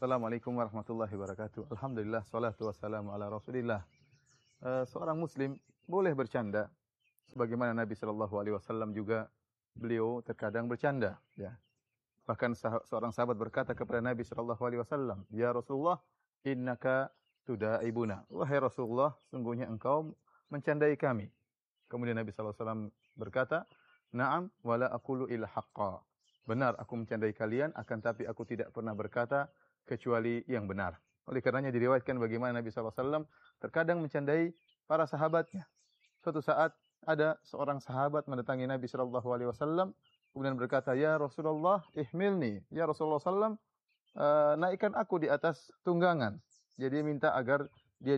Assalamualaikum warahmatullahi wabarakatuh. Alhamdulillah, salatu wassalamu ala Rasulillah. Seorang muslim boleh bercanda sebagaimana Nabi sallallahu alaihi wasallam juga beliau terkadang bercanda, ya. Bahkan seorang sahabat berkata kepada Nabi sallallahu alaihi wasallam, "Ya Rasulullah, innaka tudaibuna." Wahai Rasulullah, sungguhnya engkau mencandai kami. Kemudian Nabi sallallahu alaihi wasallam berkata, "Na'am, wala aqulu illa haqqa." Benar aku mencandai kalian, akan tapi aku tidak pernah berkata kecuali yang benar. Oleh karenanya diriwayatkan bagaimana Nabi sallallahu alaihi wasallam terkadang mencandai para sahabatnya. Suatu saat ada seorang sahabat mendatangi Nabi sallallahu alaihi wasallam kemudian berkata, "Ya Rasulullah, ihmilni." Ya Rasulullah sallam, naikkan aku di atas tunggangan. Jadi minta agar dia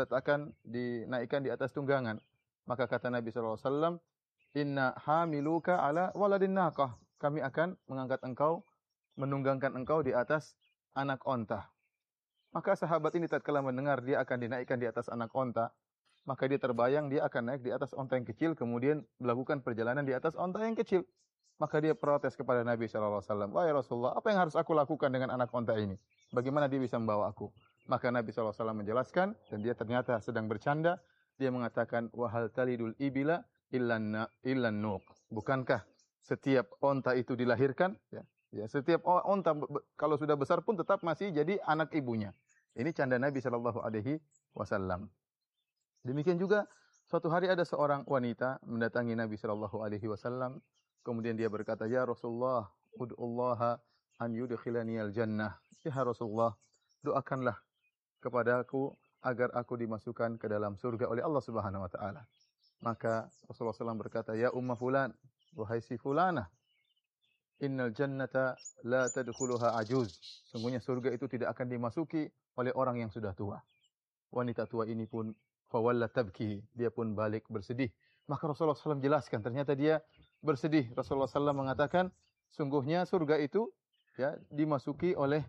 dinaikkan di atas tunggangan. Maka kata Nabi sallallahu alaihi wasallam, "Inna hamiluka ala waladin naqah." Kami akan mengangkat engkau, menunggangkan engkau di atas anak onta. Maka sahabat ini tatkala mendengar dia akan dinaikkan di atas anak onta, maka dia terbayang dia akan naik di atas onta yang kecil, kemudian melakukan perjalanan di atas onta yang kecil. Maka dia protes kepada Nabi sallallahu alaihi wasallam, "Wahai Rasulullah, apa yang harus aku lakukan dengan anak onta ini? Bagaimana dia bisa membawa aku?" Maka Nabi sallallahu alaihi wasallam menjelaskan, dan dia ternyata sedang bercanda. Dia mengatakan, "Wa hal talidul ibila illan nuq." Bukankah setiap onta itu dilahirkan, ya? Ya, setiap onta kalau sudah besar pun tetap masih jadi anak ibunya. Ini canda Nabi sallallahu alaihi wasallam. Demikian juga suatu hari ada seorang wanita mendatangi Nabi sallallahu alaihi wasallam, kemudian dia berkata, "Ya Rasulullah, ud'ullaha an yudkhilani al-jannah." Ya Rasulullah, doakanlah kepadaku agar aku dimasukkan ke dalam surga oleh Allah Subhanahu wa taala. Maka Rasulullah SAW berkata, "Ya umma fulan, wahai si fulanah, innal jannata la tadkhuluha ajuz." Sungguhnya surga itu tidak akan dimasuki oleh orang yang sudah tua. Wanita tua ini pun fawalla tabki, dia pun balik bersedih. Maka Rasulullah SAW jelaskan, ternyata dia bersedih. Rasulullah SAW mengatakan, sungguhnya surga itu ya dimasuki oleh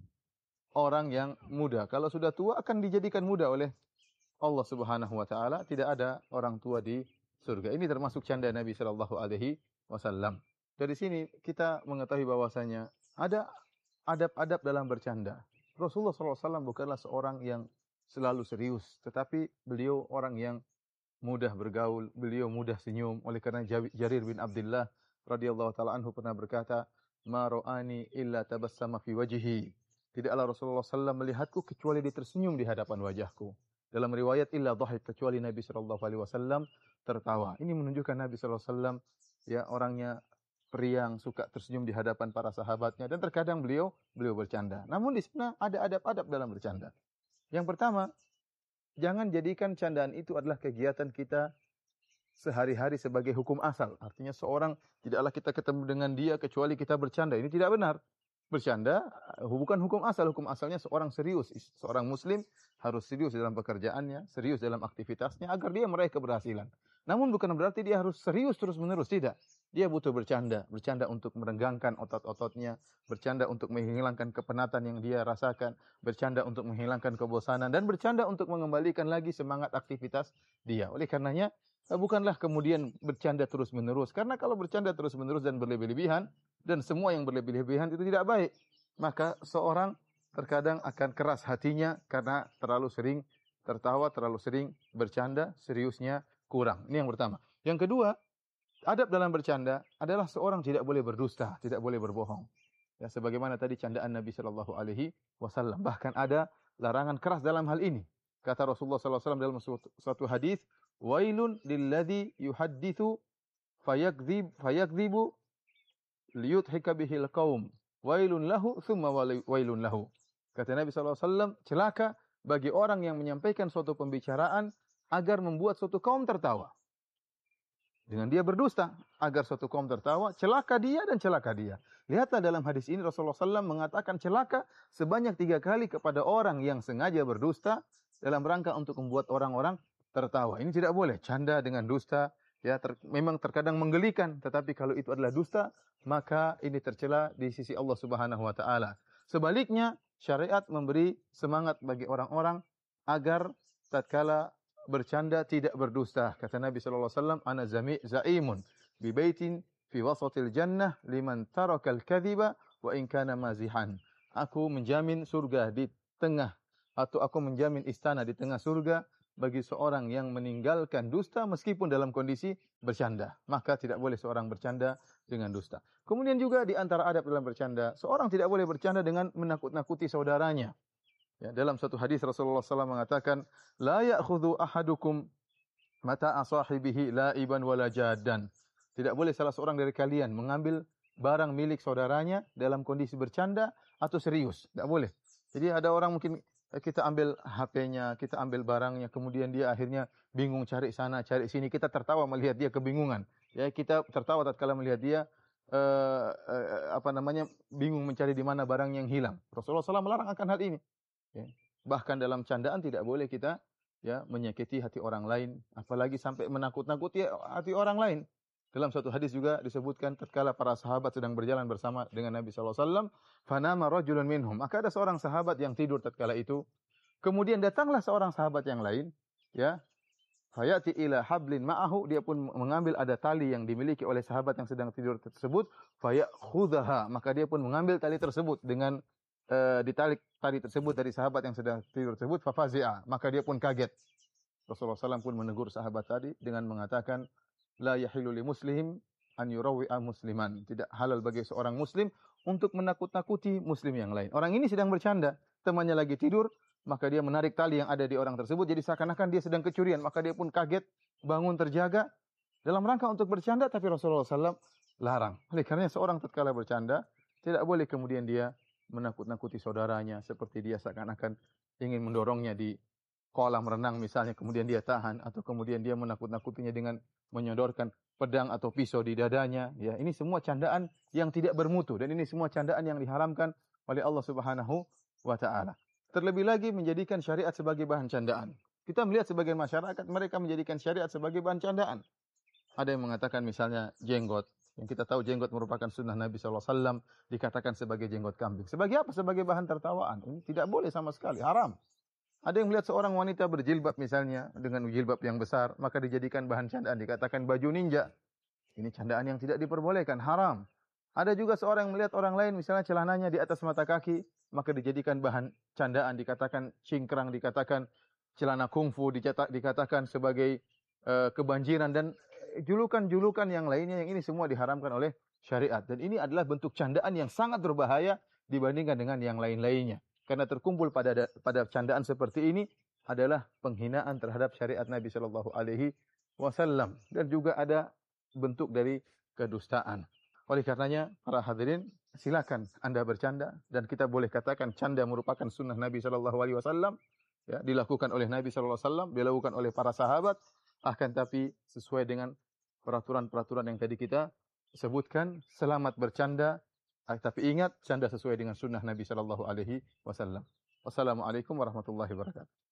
orang yang muda. Kalau sudah tua akan dijadikan muda oleh Allah Subhanahu wa taala, tidak ada orang tua di surga. Ini termasuk canda Nabi sallallahu alaihi wasallam. Dari sini kita mengetahui bahwasanya ada adab-adab dalam bercanda. Rasulullah SAW bukanlah seorang yang selalu serius, tetapi beliau orang yang mudah bergaul, beliau mudah senyum. Oleh karena Jarir bin Abdullah radhiyallahu taala anhu pernah berkata, "Ma ra'ani illa tabassama fi wajhi." Tidaklah Rasulullah SAW melihatku kecuali dia tersenyum di hadapan wajahku. Dalam riwayat illa dhahik, kecuali Nabi sallallahu alaihi wasallam tertawa. Ini menunjukkan Nabi sallallahu alaihi wasallam ya orangnya periang, suka tersenyum di hadapan para sahabatnya, dan terkadang beliau bercanda. Namun di sana ada adab-adab dalam bercanda. Yang pertama, jangan jadikan candaan itu adalah kegiatan kita sehari-hari sebagai hukum asal. Artinya seorang tidaklah kita ketemu dengan dia kecuali kita bercanda. Ini tidak benar. Bercanda bukan hukum asal. Hukum asalnya seorang serius. Seorang muslim harus serius dalam pekerjaannya, serius dalam aktivitasnya agar dia meraih keberhasilan. Namun bukan berarti dia harus serius terus-menerus, tidak. Dia butuh bercanda untuk merenggangkan otot-ototnya, bercanda untuk menghilangkan kepenatan yang dia rasakan, bercanda untuk menghilangkan kebosanan, dan bercanda untuk mengembalikan lagi semangat aktivitas dia. Oleh karenanya, bukanlah kemudian bercanda terus-menerus. Karena kalau bercanda terus-menerus dan berlebih-lebihan, dan semua yang berlebih-lebihan itu tidak baik, maka seorang terkadang akan keras hatinya karena terlalu sering tertawa, terlalu sering bercanda, seriusnya kurang. Ini yang pertama. Yang kedua, adab dalam bercanda adalah seorang tidak boleh berdusta, tidak boleh berbohong. Ya, sebagaimana tadi candaan Nabi sallallahu alaihi wasallam. Bahkan ada larangan keras dalam hal ini. Kata Rasulullah sallallahu alaihi wasallam dalam suatu hadis, "Wailun lilladzi yuhadditsu fayakdzibu liyudhika bihil qaum. Wailun lahu tsumma wailun lahu." Kata Nabi sallallahu alaihi wasallam, celaka bagi orang yang menyampaikan suatu pembicaraan agar membuat suatu kaum tertawa. Dengan dia berdusta agar suatu kaum tertawa, celaka dia dan celaka dia. Lihatlah dalam hadis ini Rasulullah SAW mengatakan celaka sebanyak 3 kali kepada orang yang sengaja berdusta dalam rangka untuk membuat orang-orang tertawa. Ini tidak boleh. Canda dengan dusta ya memang terkadang menggelikan, tetapi kalau itu adalah dusta, maka ini tercela di sisi Allah Subhanahu wa taala. Sebaliknya, syariat memberi semangat bagi orang-orang agar tatkala bercanda tidak berdusta. Kata Nabi sallallahu alaihi wasallam, "Ana zaimun bi baitin fi wasatil jannah liman taraka al-kadhiba wa in kana mazihan." aku menjamin surga di tengah, atau aku menjamin istana di tengah surga bagi seorang yang meninggalkan dusta meskipun dalam kondisi bercanda. Maka tidak boleh seorang bercanda dengan dusta. Kemudian juga di antara adab dalam bercanda, seorang tidak boleh bercanda dengan menakut-nakuti saudaranya. Ya, dalam satu hadis Rasulullah SAW mengatakan, la ya'khudhu ahadukum mata'a sahibihi la'iban wala jaddan. Tidak boleh salah seorang dari kalian mengambil barang milik saudaranya dalam kondisi bercanda atau serius. Tidak boleh. Jadi ada orang mungkin kita ambil HP-nya, kita ambil barangnya, kemudian dia akhirnya bingung cari sana, cari sini. Kita tertawa melihat dia kebingungan. Ya, kita tertawa tatkala melihat dia bingung mencari di mana barang yang hilang. Rasulullah SAW melarang akan hal ini. Ya. Bahkan dalam candaan tidak boleh kita menyakiti hati orang lain, apalagi sampai menakut-nakuti hati orang lain. Dalam satu hadis juga disebutkan tatkala para sahabat sedang berjalan bersama dengan Nabi sallallahu alaihi wasallam, fanama rajulun minhum. Maka ada seorang sahabat yang tidur tatkala itu. Kemudian datanglah seorang sahabat yang lain, ya. Fayati ila hablin ma'ahu, dia pun mengambil ada tali yang dimiliki oleh sahabat yang sedang tidur tersebut, fayakhudhaha, maka dia pun mengambil tali tersebut dengan ditarik tali tersebut dari sahabat yang sedang tidur tersebut, fafazi'a, maka dia pun kaget. Rasulullah SAW pun menegur sahabat tadi dengan mengatakan, la yahilu li muslim an yurawwi'a musliman. Tidak halal bagi seorang muslim untuk menakut-nakuti muslim yang lain. Orang ini sedang bercanda, temannya lagi tidur, maka dia menarik tali yang ada di orang tersebut, jadi seakan-akan dia sedang kecurian, maka dia pun kaget, bangun terjaga, dalam rangka untuk bercanda, tapi Rasulullah SAW larang. Oleh karena seorang tatkala bercanda, tidak boleh kemudian dia menakut-nakuti saudaranya, seperti dia seakan-akan ingin mendorongnya di kolam renang misalnya, kemudian dia tahan, atau kemudian dia menakut-nakutinya dengan menyodorkan pedang atau pisau di dadanya. Ya, ini semua candaan yang tidak bermutu, dan ini semua candaan yang diharamkan oleh Allah Subhanahu wa taala. Terlebih lagi menjadikan syariat sebagai bahan candaan. Kita melihat sebagian masyarakat mereka menjadikan syariat sebagai bahan candaan. Ada yang mengatakan misalnya jenggot, yang kita tahu jenggot merupakan sunnah Nabi sallallahu alaihi wasallam, dikatakan sebagai jenggot kambing. Sebagai apa? Sebagai bahan tertawaan. Ini tidak boleh sama sekali, haram. Ada yang melihat seorang wanita berjilbab misalnya, dengan jilbab yang besar, maka dijadikan bahan candaan, dikatakan baju ninja. Ini candaan yang tidak diperbolehkan, haram. Ada juga seorang yang melihat orang lain, misalnya celananya di atas mata kaki, maka dijadikan bahan candaan, dikatakan cingkrang, dikatakan celana kungfu, dikatakan sebagai kebanjiran, dan julukan-julukan yang lainnya, yang ini semua diharamkan oleh syariat. Dan ini adalah bentuk candaan yang sangat berbahaya dibandingkan dengan yang lain-lainnya. Karena terkumpul pada candaan seperti ini adalah penghinaan terhadap syariat Nabi sallallahu alaihi wasallam, dan juga ada bentuk dari kedustaan. Oleh karenanya para hadirin, silakan Anda bercanda, dan kita boleh katakan canda merupakan sunnah Nabi sallallahu alaihi wasallam, ya, dilakukan oleh Nabi sallallahu alaihi wasallam, dilakukan oleh para sahabat, akan tapi sesuai dengan peraturan-peraturan yang tadi kita sebutkan. Selamat bercanda, tapi ingat, canda sesuai dengan sunnah Nabi sallallahu alaihi wasallam. Wassalamualaikum warahmatullahi wabarakatuh.